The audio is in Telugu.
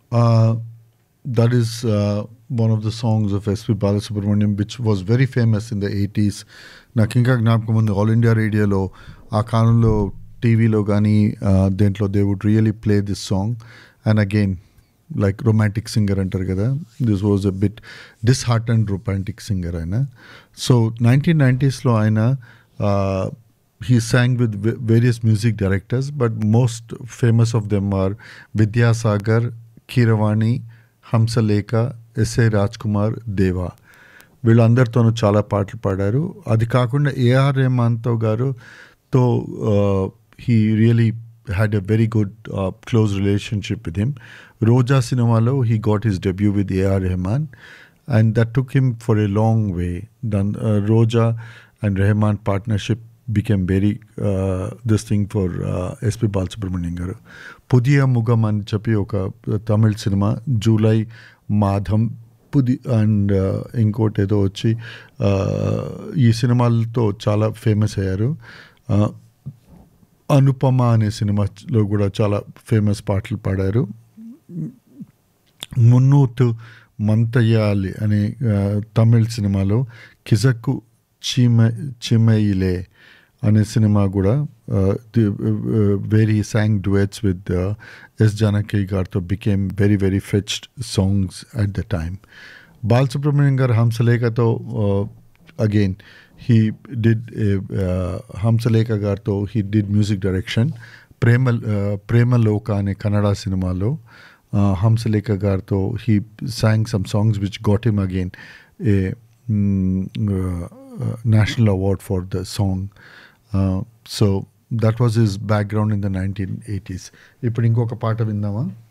Uh, that is one of the songs of S.P. Balasubramaniam, which was very famous in the 80s. నాకు ఇంకా జ్ఞాపకం ఉంది, ఆల్ ఇండియా రేడియోలో ఆ కాలంలో టీవీలో కానీ దేంట్లో they would really play this song. And again like romantic singer అంటారు కదా, this was a bit డిస్హార్ట్ and romantic singer ఆయన. సో 1990s ఆయన he sang with various music directors, but most famous of them are Vidyasagar, Keeravani, Hamsalekha, S.A. Rajkumar, Deva. వీళ్ళందరితోనూ చాలా పాటలు పాడారు. అది కాకుండా AR రెహమాన్తో గారుతో he really had a very good close relationship with him. రోజా సినిమాలో he got his debut with AR Rahman and that took him for a long way. Dhan Roja and Rahman partnership became very this thing for S.P. Balasubramaniam garu. Pudiya Mugam అని చెప్పి ఒక తమిళ్ సినిమా, జూలై మాధం అండ్ ఇంకోటి ఏదో వచ్చి ఈ సినిమాలతో చాలా ఫేమస్ అయ్యారు. అనుపమ అనే సినిమాలో కూడా చాలా ఫేమస్ పాటలు పాడారు. మున్నూతు మంతయ్యాలి అనే తమిళ్ సినిమాలో కిజక్కు చిమయిలే అనే సినిమా కూడా where he sang duets with S. Janaki గారితో became very very fetched songs at the time. Balasubrahmanyam గారు హంసలేఖతో again he did హంసలేఖ గారితో he did music direction. Premaloka అనే కన్నడ సినిమాలో హంసలేఖ గారితో he sang some songs which got him again a national award for the song. So that was his background in the 1980s. ఇప్పుడు ఇంకొక పాట విందామా?